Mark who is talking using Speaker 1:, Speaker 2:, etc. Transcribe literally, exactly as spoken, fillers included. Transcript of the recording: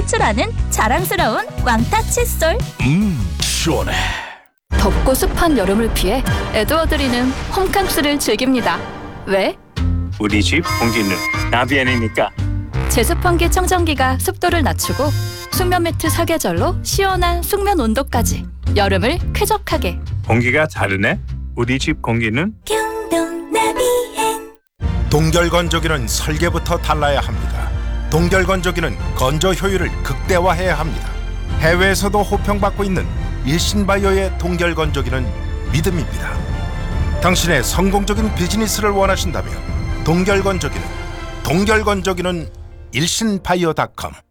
Speaker 1: 추출하는 자랑스러운 왕타 칫솔.
Speaker 2: 음, 시원해.
Speaker 3: 덥고 습한 여름을 피해 에드워드리는 홈캉스를 즐깁니다. 왜?
Speaker 4: 우리 집 공기는 나비엔이니까.
Speaker 3: 제습환기 청정기가 습도를 낮추고 숙면 매트 사계절로 시원한 숙면 온도까지 여름을 쾌적하게.
Speaker 4: 공기가 다르네. 우리 집 공기는
Speaker 1: 경동 나비엔.
Speaker 2: 동결건조기는 설계부터 달라야 합니다. 동결건조기는 건조 효율을 극대화해야 합니다. 해외에서도 호평받고 있는 일신바이오의 동결건조기는 믿음입니다. 당신의 성공적인 비즈니스를 원하신다면 동결건조기는 동결건조기는 일신바이오 닷컴